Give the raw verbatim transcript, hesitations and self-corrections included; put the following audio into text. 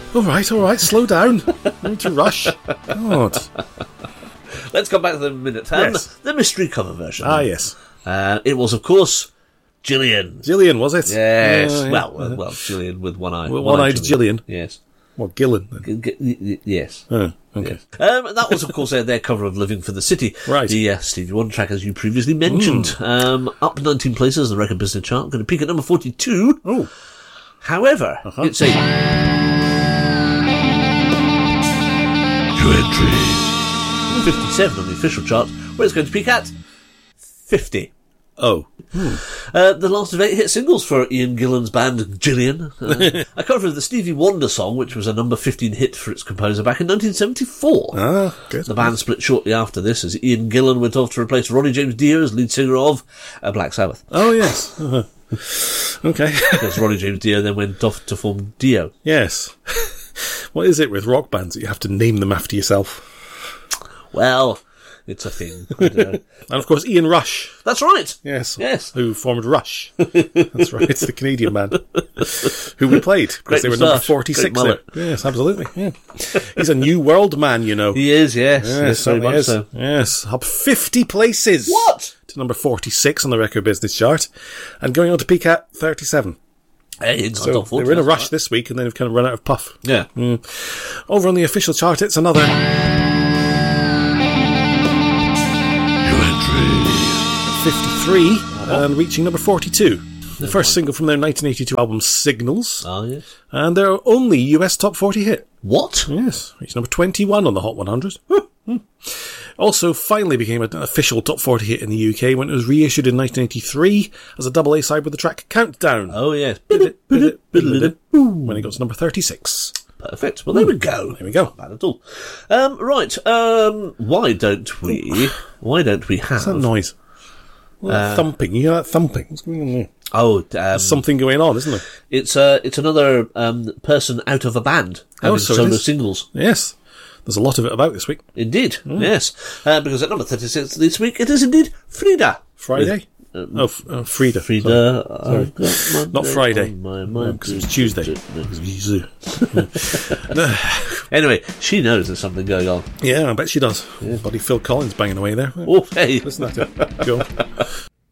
All right, all right, slow down. Not to rush. God. Let's come back to the minute. Um, Yes. The mystery cover version. Ah, yes. Uh, it was, of course, Gillian. Gillian, was it? Yes. Uh, yeah. well, uh, well, Gillian with one eye. Well, one-eyed Gillian. Yes. What, Gillan? then? G- g- y- yes. Oh, okay. Yes. Um, that was, of course, their, their cover of Living for the City. Right. The uh, Stevie Wonder track, as you previously mentioned. Um, up nineteen places on the record business chart. Going to peak at number forty-two. Oh. However, Uh-huh. it's a... New entry. fifty-seven on the official chart, where it's going to peak at fifty. Oh. Uh, the last of eight hit singles for Ian Gillan's band Gillian. Uh, a cover of the Stevie Wonder song, which was a number fifteen hit for its composer back in nineteen seventy-four. Ah, good. The band split shortly after this as Ian Gillan went off to replace Ronnie James Dio as lead singer of uh, Black Sabbath. Oh, yes. Uh-huh. Okay. Because Ronnie James Dio then went off to form Dio. Yes. What is it with rock bands that you have to name them after yourself? Well, it's a thing. I don't know. And, of course, Ian Rush. That's right. Yes. Yes. Who formed Rush. That's right. It's the Canadian band who we played. Because Great they were number moustache. forty-six Great there. mullet. Yes, absolutely. Yeah. He's a new world man, you know. He is, yes. Yes, yes very certainly much is. so. Yes, up fifty places. What? To number forty-six on the record business chart. And going on to peak at thirty-seven. Hey, it's So not they were in a rush right. this week and then they've kind of run out of puff. Yeah. Mm. Over on the official chart, it's another New entry. fifty-three and reaching number forty-two. The first single from their nineteen eighty-two album Signals. Oh, yes. And their only U S top forty hit. What? Yes, reached number twenty-one on the Hot one hundred. Also, finally became an official top forty hit in the U K when it was reissued in nineteen eighty-three as a double A-side with the track Countdown. Oh, yes. When it got to number thirty-six. Perfect. Well, there we go. There we go. Not bad at all. Um, right. Um, why don't we? Why don't we have? What's that noise? Well, Uh, thumping. You hear that thumping? What's going on there? Oh, um, There's something going on, isn't there? it's uh, it's another um person out of a band having Oh, so it solo is. singles. Yes. There's a lot of it about this week. Indeed, yes. Uh, because at number thirty-six this week, it is indeed Frida. Friday? With, oh, f- uh, Frida. Sorry. Frida. I've got Monday Not Friday. on my mind. Because it was Tuesday. Anyway, she knows there's something going on. Yeah, I bet she does. Buddy Phil Collins banging away there. Oh, hey. Listen to that. Go on.